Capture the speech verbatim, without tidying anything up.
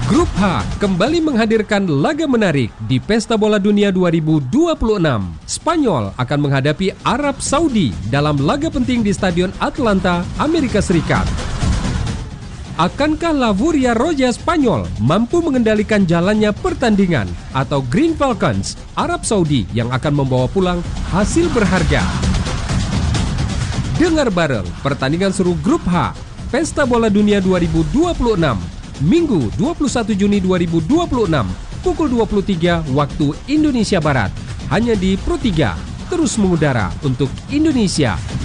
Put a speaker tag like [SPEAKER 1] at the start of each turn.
[SPEAKER 1] Grup H kembali menghadirkan laga menarik di Pesta Bola Dunia dua ribu dua puluh enam. Spanyol akan menghadapi Arab Saudi dalam laga penting di Stadion Atlanta, Amerika Serikat. Akankah La Furia Roja Spanyol mampu mengendalikan jalannya pertandingan atau Green Falcons Arab Saudi yang akan membawa pulang hasil berharga? Dengar bareng pertandingan seru Grup H Pesta Bola Dunia dua ribu dua puluh enam Minggu dua puluh satu Juni dua ribu dua puluh enam pukul dua puluh tiga waktu Indonesia Barat hanya di Pro tiga, terus mengudara untuk Indonesia.